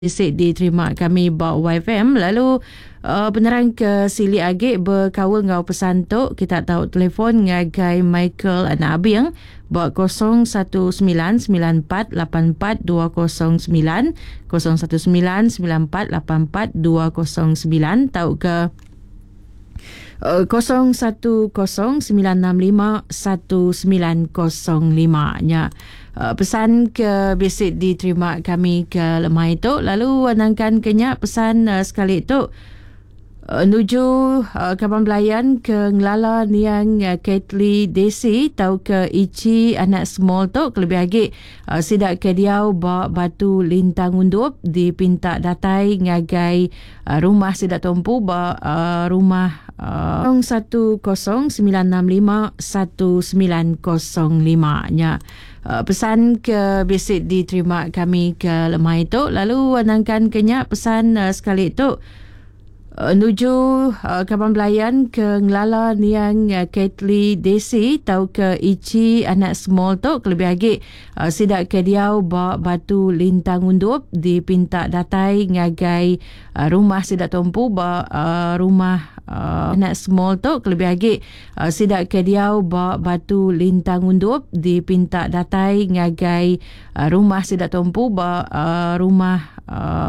Isik diterima kami bawa YFM. Lalu penerang ke Sili Agik berkawal ngau pesan tu. Kita tahu telefon ngagai Michael anak Abing bawa 0199484 209 0199484 209 tahu ke 0109651905 nya. Pesan ke basic diterima kami ke lemah itu. Lalu anangkan kenyak pesan sekali itu nuju kapan belayan ke ngelala niang Katli Desi tau ke Ichi anak small tu kelebih lagi sidak ke diau bawa batu lintang undup dipinta datai ngagai rumah sidak tumpu bawa rumah 0109651905 nya. Pesan ke basic diterima kami ke lemah itu. Lalu anangkan kenyak pesan sekali itu nuju kapan belayan ke ngelala niang Katli Desi tau ke Ichi anak small tu kelebih lagi sidak ke diau bawa batu lintang undup dipinta datai ngagai rumah sidak tumpu bawa rumah anak small tu kelebih lagi sidak ke diau bawa batu lintang undup dipinta datai ngagai rumah sidak tumpu bawa rumah